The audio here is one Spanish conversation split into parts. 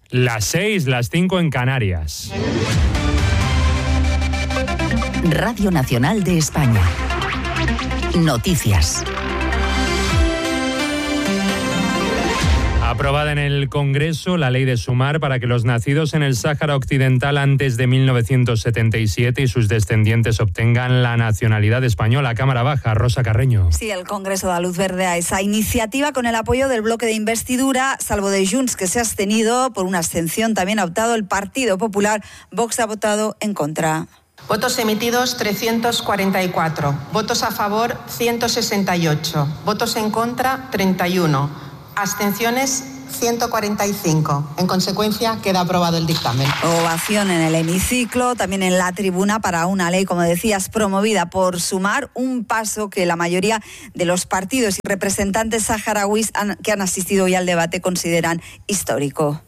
Las 6, las 5 en Canarias. Radio Nacional de España. Noticias. Aprobada en el Congreso la ley de sumar para que los nacidos en el Sáhara Occidental antes de 1977 y sus descendientes obtengan la nacionalidad española. Cámara Baja, Rosa Carreño. Sí, el Congreso da luz verde a esa iniciativa con el apoyo del bloque de investidura, salvo de Junts, que se ha abstenido. Por una abstención también ha optado el Partido Popular. Vox ha votado en contra. Votos emitidos 344, votos a favor 168, votos en contra 31, abstenciones 145. En consecuencia, queda aprobado el dictamen. Ovación en el hemiciclo, también en la tribuna para una ley, como decías, promovida por Sumar, un paso que la mayoría de los partidos y representantes saharauis que han asistido hoy al debate consideran histórico.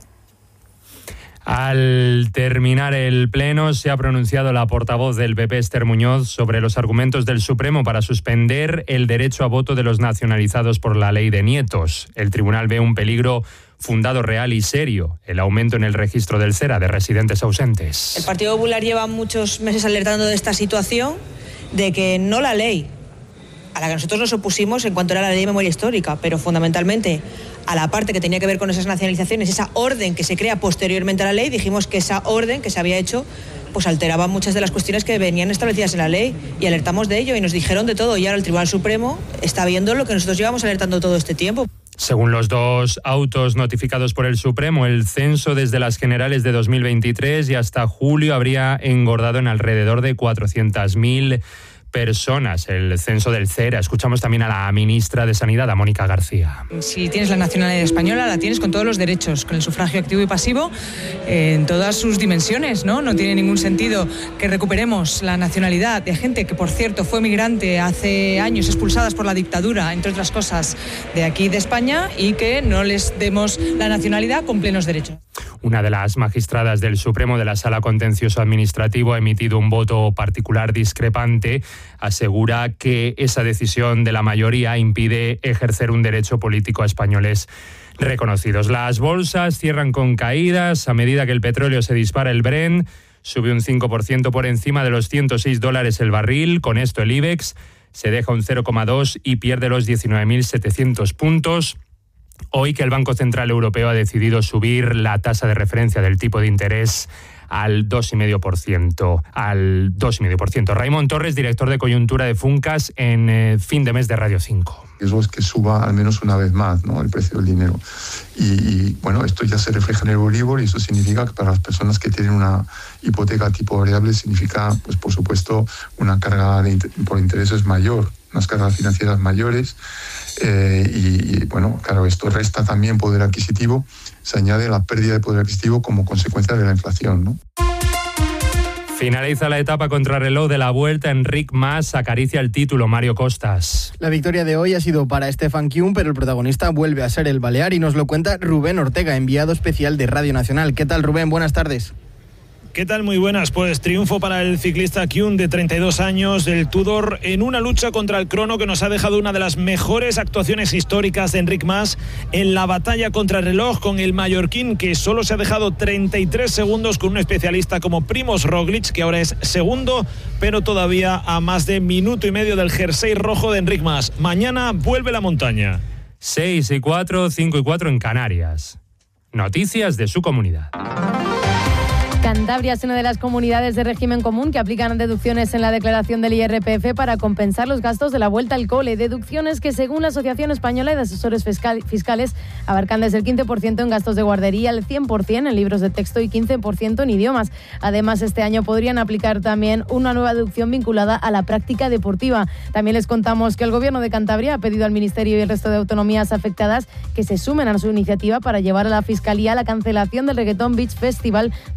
Al terminar el pleno se ha pronunciado la portavoz del PP, Esther Muñoz, sobre los argumentos del Supremo para suspender el derecho a voto de los nacionalizados por la ley de nietos. El tribunal ve un peligro fundado, real y serio, el aumento en el registro del CERA de residentes ausentes. El Partido Popular lleva muchos meses alertando de esta situación, de que no la ley a la que nosotros nos opusimos en cuanto era la ley de memoria histórica, pero fundamentalmente a la parte que tenía que ver con esas nacionalizaciones, esa orden que se crea posteriormente a la ley, dijimos que esa orden que se había hecho pues alteraba muchas de las cuestiones que venían establecidas en la ley y alertamos de ello y nos dijeron de todo y ahora el Tribunal Supremo está viendo lo que nosotros llevamos alertando todo este tiempo. Según los dos autos notificados por el Supremo, el censo desde las generales de 2023 y hasta julio habría engordado en alrededor de 400.000 personas, el censo del CERA. Escuchamos también a la ministra de Sanidad, a Mónica García. Si tienes la nacionalidad española, la tienes con todos los derechos, con el sufragio activo y pasivo, en todas sus dimensiones, ¿no? No tiene ningún sentido que recuperemos la nacionalidad de gente que, por cierto, fue migrante hace años, expulsadas por la dictadura, entre otras cosas, de aquí de España, y que no les demos la nacionalidad con plenos derechos. Una de las magistradas del Supremo de la Sala Contencioso Administrativo ha emitido un voto particular discrepante. Asegura que esa decisión de la mayoría impide ejercer un derecho político a españoles reconocidos. Las bolsas cierran con caídas a medida que el petróleo se dispara. El Brent sube un 5% por encima de los $106 el barril. Con esto el IBEX se deja un 0,2 y pierde los 19.700 puntos. Hoy que el Banco Central Europeo ha decidido subir la tasa de referencia del tipo de interés al 2,5%. Raimon Torres, director de coyuntura de Funcas en Fin de Mes de Radio 5. Eso es que suba al menos una vez más, ¿no?, el precio del dinero. Y bueno, esto ya se refleja en el Euribor y eso significa que para las personas que tienen una hipoteca tipo variable significa, pues por supuesto, una carga por intereses mayor, unas cargas financieras mayores. Y bueno, claro, esto resta también poder adquisitivo, se añade la pérdida de poder adquisitivo como consecuencia de la inflación, ¿no? Finaliza la etapa contrarreloj de la Vuelta. Enric Mas acaricia el título. Mario Costas. La victoria de hoy ha sido para Stefan Küng, pero el protagonista vuelve a ser el balear y nos lo cuenta Rubén Ortega, enviado especial de Radio Nacional. ¿Qué tal, Rubén? Buenas tardes. ¿Qué tal? Muy buenas. Pues triunfo para el ciclista Küng de 32 años del Tudor en una lucha contra el crono que nos ha dejado una de las mejores actuaciones históricas de Enric Mas en la batalla contra el reloj con el mallorquín, que solo se ha dejado 33 segundos con un especialista como Primož Roglič, que ahora es segundo, pero todavía a más de minuto y medio del jersey rojo de Enric Mas. Mañana vuelve la montaña. 6:04, 5:04 en Canarias. Noticias de su comunidad. Cantabria es una de las comunidades de régimen común que aplican deducciones en la declaración del IRPF para compensar los gastos de la vuelta al cole. Deducciones que, según la Asociación Española de Asesores Fiscales, abarcan desde el 15% en gastos de guardería, el 100% en libros de texto y 15% en idiomas. Además, este año podrían aplicar también una nueva deducción vinculada a la práctica deportiva. También les contamos que el Gobierno de Cantabria ha pedido al Ministerio y el resto de autonomías afectadas que se sumen a su iniciativa para llevar a la Fiscalía la cancelación del Reggaeton Beach Festival para proteger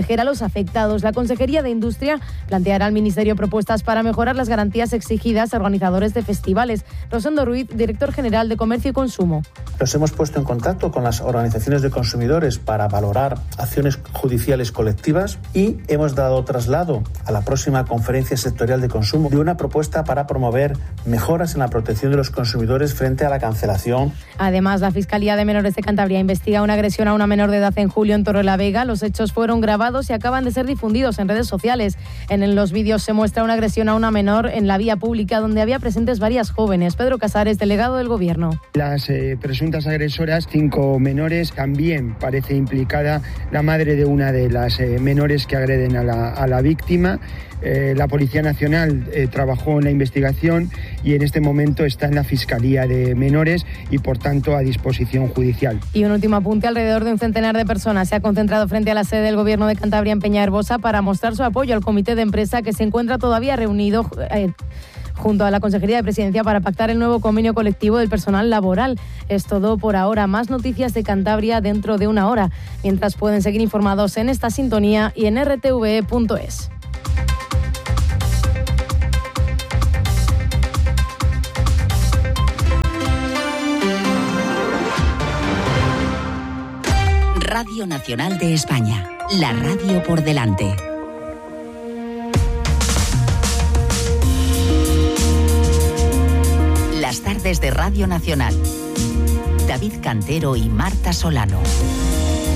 proteger a los afectados. La Consejería de Industria planteará al Ministerio propuestas para mejorar las garantías exigidas a organizadores de festivales. Rosendo Ruiz, director general de Comercio y Consumo. Nos hemos puesto en contacto con las organizaciones de consumidores para valorar acciones judiciales colectivas y hemos dado traslado a la próxima conferencia sectorial de consumo de una propuesta para promover mejoras en la protección de los consumidores frente a la cancelación. Además, la Fiscalía de Menores de Cantabria investiga una agresión a una menor de edad en julio en Torrelavega. Los hechos fueron grabados y acaban de ser difundidos en redes sociales. En los vídeos se muestra una agresión a una menor en la vía pública donde había presentes varias jóvenes. Pedro Casares, delegado del Gobierno. Las presuntas agresoras, 5 menores, también parece implicada la madre de una de las menores que agreden a la víctima. La Policía Nacional trabajó en la investigación y en este momento está en la Fiscalía de Menores y por tanto a disposición judicial. Y un último apunte: alrededor de un centenar de personas se ha concentrado frente a la sede del Gobierno de Cantabria en Peñaherbosa para mostrar su apoyo al comité de empresa que se encuentra todavía reunido junto a la Consejería de Presidencia para pactar el nuevo convenio colectivo del personal laboral. Es todo por ahora. Más noticias de Cantabria dentro de una hora. Mientras, pueden seguir informados en esta sintonía y en rtve.es. Radio Nacional de España, la radio por delante. Las tardes de Radio Nacional. David Cantero y Marta Solano.